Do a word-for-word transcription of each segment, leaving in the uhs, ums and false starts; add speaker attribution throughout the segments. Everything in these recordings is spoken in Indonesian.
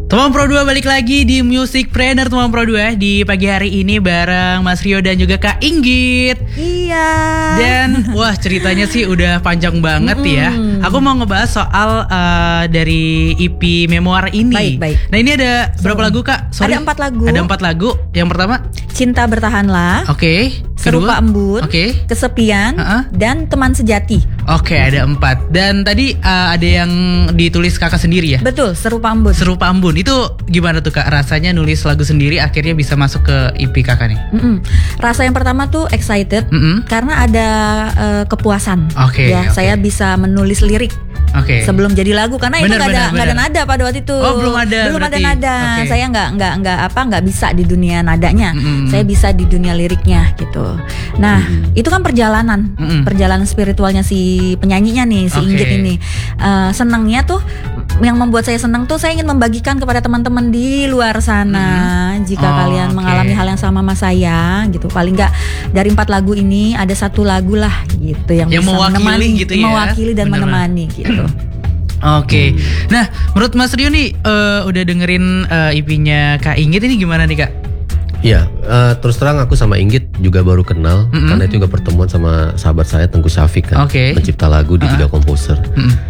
Speaker 1: Teman Pro dua balik lagi di Musicpreneur Teman Pro dua di pagi hari ini bareng Mas Rio dan juga Kak Inggit.
Speaker 2: Iya.
Speaker 1: Dan wah ceritanya sih udah panjang banget mm. ya. Aku mau ngebahas soal uh, dari E P Memoir ini.
Speaker 2: Baik, baik.
Speaker 1: Nah ini ada berapa lagu Kak? Sorry.
Speaker 2: Ada empat lagu.
Speaker 1: Ada empat lagu. Yang pertama
Speaker 2: Cinta Bertahanlah.
Speaker 1: Oke. Okay.
Speaker 2: Serupa Embun.
Speaker 1: Oke. Okay.
Speaker 2: Kesepian.
Speaker 1: Uh-uh.
Speaker 2: Dan Teman Sejati.
Speaker 1: Oke, okay, ada empat. Dan tadi uh, ada yang ditulis kakak sendiri ya?
Speaker 2: Betul, Serupa Embun.
Speaker 1: Serupa Embun. Itu gimana tuh Kak? Rasanya nulis lagu sendiri akhirnya bisa masuk ke E P kakak nih?
Speaker 2: Mm-mm. Rasa yang pertama tuh excited
Speaker 1: Mm-mm.
Speaker 2: karena ada uh, kepuasan.
Speaker 1: Oke. Okay,
Speaker 2: ya,
Speaker 1: okay.
Speaker 2: saya bisa menulis lirik.
Speaker 1: Oke. Okay.
Speaker 2: Sebelum jadi lagu karena
Speaker 1: bener,
Speaker 2: itu nggak ada
Speaker 1: bener,
Speaker 2: nggak ada
Speaker 1: bener.
Speaker 2: nada pada waktu itu.
Speaker 1: Oh belum ada.
Speaker 2: Belum
Speaker 1: berarti.
Speaker 2: ada nada.
Speaker 1: Okay.
Speaker 2: Saya nggak nggak nggak apa nggak bisa di dunia nadanya.
Speaker 1: Mm-mm.
Speaker 2: Saya bisa di dunia liriknya gitu. Nah mm-mm. itu kan perjalanan
Speaker 1: Mm-mm.
Speaker 2: perjalanan spiritualnya si penyanyinya nih si
Speaker 1: Okay.
Speaker 2: Inggit ini. Uh, senangnya tuh yang membuat saya senang tuh saya ingin membagikan kepada teman-teman di luar sana. Mm-hmm. Jika
Speaker 1: oh,
Speaker 2: kalian
Speaker 1: okay.
Speaker 2: mengalami hal yang sama sama saya gitu. Paling nggak dari empat lagu ini ada satu lagu lah gitu yang,
Speaker 1: yang
Speaker 2: bisa
Speaker 1: mewakili
Speaker 2: menemani,
Speaker 1: gitu ya.
Speaker 2: mewakili dan
Speaker 1: Bener-bener.
Speaker 2: menemani gitu.
Speaker 1: Oke, okay. hmm. Nah menurut Mas Rio nih uh, udah dengerin uh, E P-nya Kak Inggit ini gimana nih Kak?
Speaker 3: Iya, uh, terus terang aku sama Inggit juga baru kenal mm-hmm. karena itu juga pertemuan sama sahabat saya Tengku Syafiq kan,
Speaker 1: okay.
Speaker 3: pencipta lagu di uh-huh. Tiga Komposer.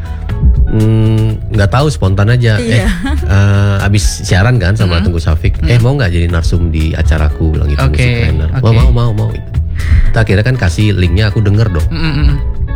Speaker 3: Nggak mm, tahu spontan aja,
Speaker 2: iya.
Speaker 3: eh uh, abis siaran kan sama mm-hmm. Tengku Syafiq, mm-hmm. eh mau nggak jadi narsum di acaraku, bilang gitu
Speaker 1: okay.
Speaker 3: Musicpreneur.
Speaker 1: Okay.
Speaker 3: Mau mau mau mau. Gitu. Kita akhirnya kan kasih linknya, aku denger dong. Mm-hmm.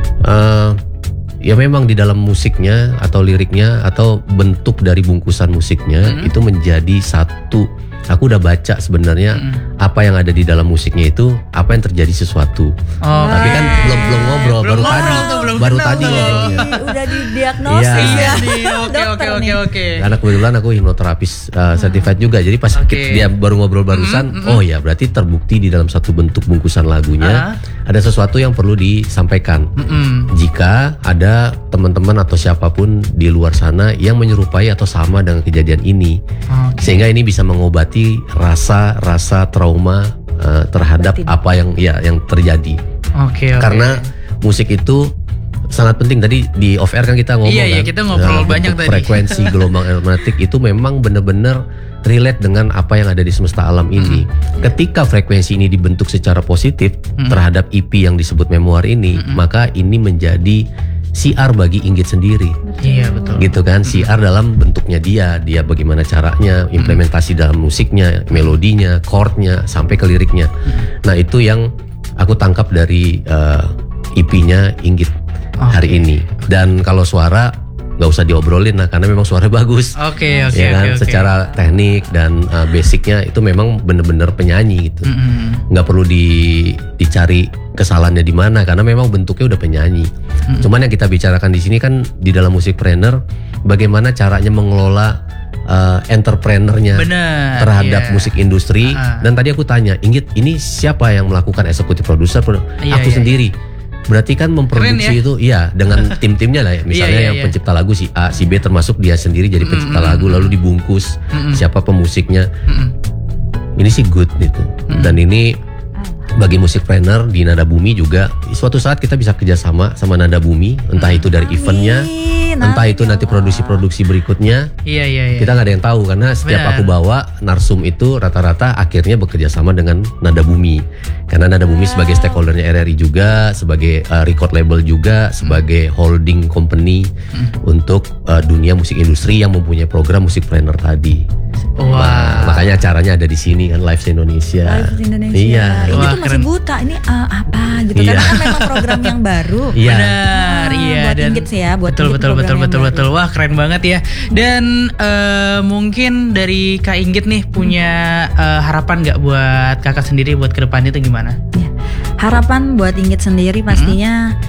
Speaker 3: Uh, Ya memang di dalam musiknya atau liriknya atau bentuk dari bungkusan musiknya mm-hmm. itu menjadi satu. Aku udah baca sebenarnya mm-hmm. apa yang ada di dalam musiknya itu apa yang terjadi sesuatu. Oh, tapi kan belum belum ngobrol belum baru
Speaker 1: ngobrol
Speaker 3: tadi
Speaker 1: tuh, belum
Speaker 3: baru
Speaker 1: kenal
Speaker 3: tadi
Speaker 1: tuh.
Speaker 3: ngobrolnya.
Speaker 2: Udah didiagnosis
Speaker 3: ya.
Speaker 1: Oke oke oke oke.
Speaker 3: Karena kebetulan aku hipnoterapis uh, certified juga. Jadi pas okay. dia baru ngobrol barusan, mm-hmm. oh ya berarti terbukti di dalam satu bentuk bungkusan lagunya uh-huh. ada sesuatu yang perlu disampaikan. Mm-hmm. Jika ada teman-teman atau siapapun di luar sana yang menyerupai atau sama dengan kejadian ini, okay. sehingga ini bisa mengobati rasa-rasa trauma uh, terhadap Batin. apa yang ya yang terjadi.
Speaker 1: Oke. Okay, okay.
Speaker 3: Karena musik itu sangat penting. Tadi di off air kan kita ngomong
Speaker 1: iya,
Speaker 3: kan.
Speaker 1: Iya, kita ngobrol
Speaker 3: nah,
Speaker 1: banyak tadi.
Speaker 3: Frekuensi gelombang elektromagnetik itu memang benar-benar relate dengan apa yang ada di semesta alam ini. Mm-hmm. Ketika frekuensi ini dibentuk secara positif mm-hmm. terhadap E P yang disebut Memoir ini, mm-hmm. maka ini menjadi C R bagi Inggit sendiri.
Speaker 1: Iya betul.
Speaker 3: Gitu kan, C R dalam bentuknya dia, dia bagaimana caranya, implementasi dalam musiknya, melodinya, chordnya, sampai ke liriknya. Nah itu yang aku tangkap dari uh, E P-nya Inggit hari ini. Dan kalau suara nggak usah diobrolin lah, karena memang suara bagus.
Speaker 1: Oke okay, oke.
Speaker 3: Okay, ya kan,
Speaker 1: okay, okay.
Speaker 3: secara teknik dan uh, basicnya itu memang benar-benar penyanyi gitu. Mm-hmm. Nggak perlu di, dicari kesalahannya di mana, karena memang bentuknya udah penyanyi. Mm-hmm. Cuman yang kita bicarakan di sini kan di dalam Musicpreneur, bagaimana caranya mengelola uh, entrepreneurnya
Speaker 1: Bener,
Speaker 3: terhadap
Speaker 1: yeah.
Speaker 3: musik industri.
Speaker 1: Uh-huh.
Speaker 3: Dan tadi aku tanya, Inggit, ini siapa yang melakukan eksekutif produser?
Speaker 1: Yeah,
Speaker 3: aku
Speaker 1: yeah,
Speaker 3: sendiri. Berarti kan memproduksi
Speaker 1: ya?
Speaker 3: itu iya dengan tim-timnya lah ya. Misalnya
Speaker 1: yeah, yeah,
Speaker 3: yang
Speaker 1: yeah.
Speaker 3: pencipta lagu si A, si B, termasuk dia sendiri jadi pencipta mm-hmm. lagu, lalu dibungkus mm-hmm. siapa pemusiknya. Mm-hmm. Ini sih good gitu. Mm-hmm. Dan ini bagi Musicpreneur di Nada Bumi juga suatu saat kita bisa kerjasama sama Nada Bumi, entah itu dari eventnya, entah itu nanti produksi-produksi berikutnya.
Speaker 1: Iya iya. iya.
Speaker 3: Kita nggak ada yang tahu karena setiap Benar. aku bawa narsum itu rata-rata akhirnya bekerja sama dengan Nada Bumi, karena Nada Bumi sebagai stakeholdernya R R I juga, sebagai uh, record label juga, sebagai holding company hmm. untuk uh, dunia musik industri yang mempunyai program Musicpreneur tadi.
Speaker 1: Wow.
Speaker 3: Nah, makanya acaranya ada di sini kan, Live Indonesia.
Speaker 2: Live Indonesia.
Speaker 3: Iya.
Speaker 2: Ini
Speaker 1: Wah,
Speaker 2: tuh masih
Speaker 1: keren.
Speaker 2: buta. Ini uh, apa gitu
Speaker 3: Iya.
Speaker 2: karena kan memang program yang baru.
Speaker 3: Iya.
Speaker 1: Benar,
Speaker 2: Ah,
Speaker 1: iya
Speaker 2: buat
Speaker 1: dan
Speaker 2: Inggit sih ya, buat
Speaker 1: betul
Speaker 2: Inggit
Speaker 1: betul
Speaker 2: program
Speaker 1: betul
Speaker 2: yang
Speaker 1: betul
Speaker 2: baru.
Speaker 1: betul. Wah, keren banget ya. Dan uh, mungkin dari Kak Inggit nih punya uh, harapan nggak buat kakak sendiri buat kedepannya itu gimana?
Speaker 2: Ya. Harapan buat Inggit sendiri pastinya